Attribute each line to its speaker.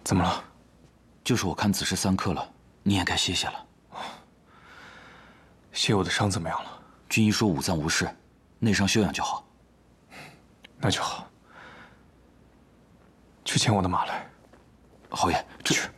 Speaker 1: 怎么了？
Speaker 2: 就是我看子时3刻了，你也该歇歇了。
Speaker 1: 谢我的伤怎么样了？
Speaker 2: 军医说五脏无事，内伤休养就好。
Speaker 1: 那就好。去牵我的马来。
Speaker 2: 侯爷，这。